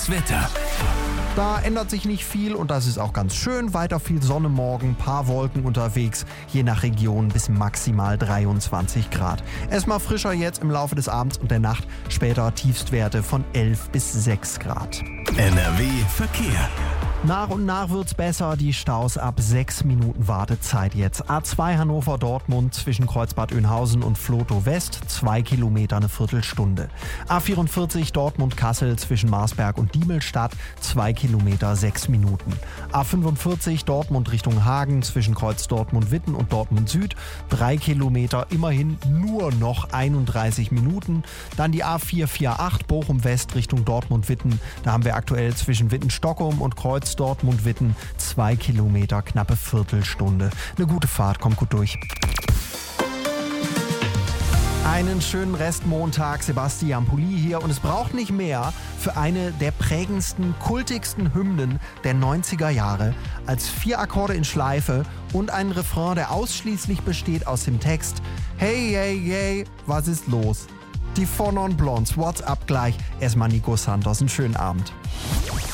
Wetter. Da ändert sich nicht viel und das ist auch ganz schön. Weiter viel Sonne morgen, paar Wolken unterwegs, je nach Region bis maximal 23 Grad. Erstmal frischer jetzt im Laufe des Abends und der Nacht, später Tiefstwerte von 11 bis 6 Grad. NRW Verkehr. Nach und nach wird's besser, die Staus ab 6 Minuten Wartezeit jetzt. A2 Hannover-Dortmund zwischen Kreuzbad Oeynhausen und Vlotho West, 2 Kilometer eine Viertelstunde. A44 Dortmund-Kassel zwischen Marsberg und Diemelstadt, 2 Kilometer 6 Minuten. A45 Dortmund Richtung Hagen zwischen Kreuz Dortmund-Witten und Dortmund Süd, 3 Kilometer, immerhin nur noch 31 Minuten. Dann die A448 Bochum West Richtung Dortmund-Witten, da haben wir aktuell zwischen Witten-Stockholm und Kreuz Dortmund-Witten 2 Kilometer, knappe Viertelstunde. Eine gute Fahrt, kommt gut durch. Einen schönen Restmontag, Sebastian Pulli hier und es braucht nicht mehr für eine der prägendsten, kultigsten Hymnen der 90er Jahre als 4 Akkorde in Schleife und einen Refrain, der ausschließlich besteht aus dem Text Hey, hey, hey, was ist los? Die Four Non Blondes, What's up gleich? Erstmal Nico Santos, einen schönen Abend.